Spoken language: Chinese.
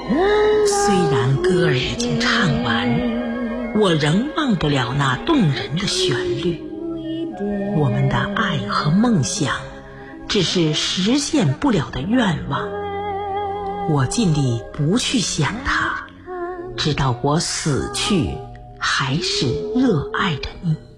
虽然歌儿已经唱完，我仍忘不了那动人的旋律。我们的爱和梦想只是实现不了的愿望，我尽力不去想它，直到我死去还是热爱着你。